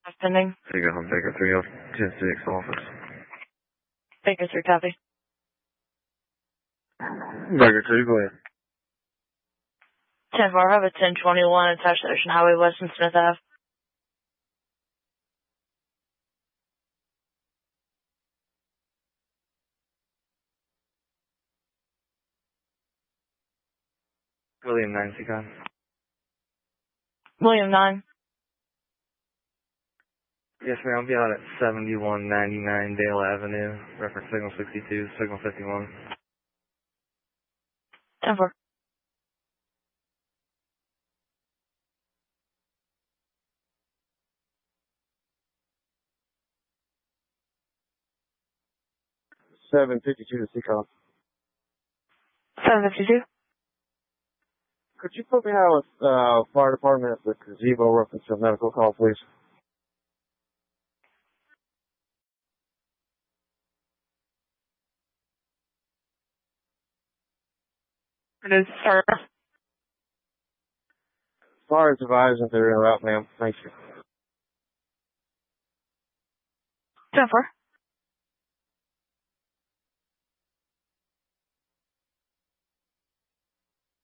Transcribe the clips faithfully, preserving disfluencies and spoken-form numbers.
Pending. Take on Baker three oh ten six office. Baker three, copy. Baker two, go ahead. ten four, I have a ten twenty-one attached to Ocean Highway West and Smith Ave. William nine, Seacon. William nine. Yes, ma'am. I'll be out at seventy-one ninety-nine Dale Avenue. Reference signal sixty-two, signal fifty-one. ten four. seven fifty-two to Seacon. seven fifty-two. Could you put me out with uh, fire department at the gazebo reference to a medical call, please? It is, sir. Fire is advised if they're interrupt, ma'am. Thank you. ten four.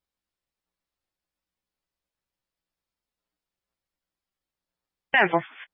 ten four.